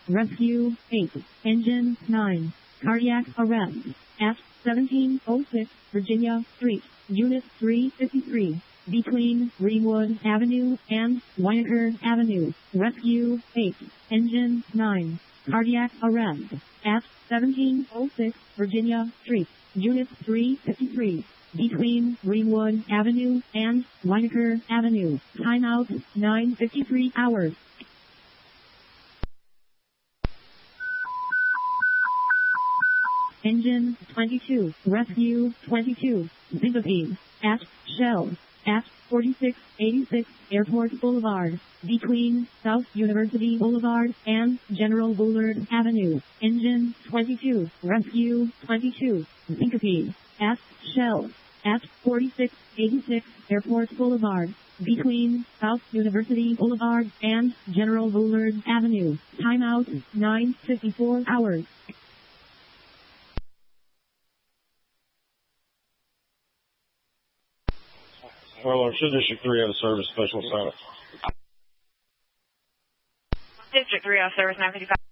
Rescue 8. Engine 9. Cardiac arrest. At 1706 Virginia Street, Unit 353. Between Greenwood Avenue and Winokur Avenue. Rescue 8. Engine 9. Cardiac arrest. At 1706 Virginia Street, Unit 353. Between Greenwood Avenue and Winokur Avenue. Timeout 9:53 hours. Engine 22. Rescue 22. Syncope. At Shell. At 4686 Airport Boulevard. Between South University Boulevard and General Bullard Avenue. Engine 22. Rescue 22. Syncope. At Shell. At 4686 Airport Boulevard. Between South University Boulevard and General Bullard Avenue. Timeout 9:54 hours. Well, should District 3 have a service special assignment? District 3 service 955.